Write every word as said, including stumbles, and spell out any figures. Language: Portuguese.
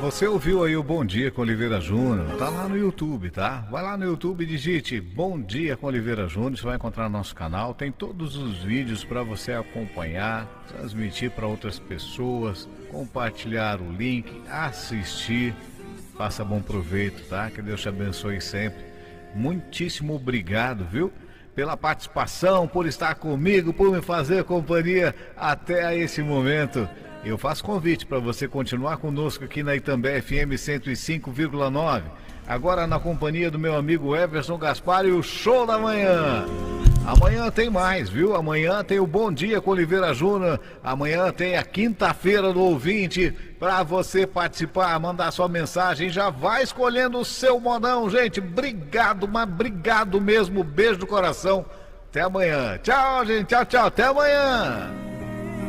você ouviu aí o Bom Dia com Oliveira Júnior, tá lá no YouTube, tá? Vai lá no YouTube e digite Bom Dia com Oliveira Júnior, você vai encontrar no nosso canal, tem todos os vídeos para você acompanhar, transmitir para outras pessoas, compartilhar o link, assistir, faça bom proveito, tá? Que Deus te abençoe sempre. Muitíssimo obrigado, viu? Pela participação, por estar comigo, por me fazer companhia até esse momento. Eu faço convite para você continuar conosco aqui na Itambé F M cento e cinco vírgula nove. Agora na companhia do meu amigo Everson Gaspar e o Show da Manhã. Amanhã tem mais, viu? Amanhã tem o Bom Dia com Oliveira Júnior. Amanhã tem a quinta-feira do ouvinte para você participar, mandar sua mensagem. Já vai escolhendo o seu modão, gente. Obrigado, mas obrigado mesmo. Beijo do coração. Até amanhã. Tchau, gente. Tchau, tchau. Até amanhã.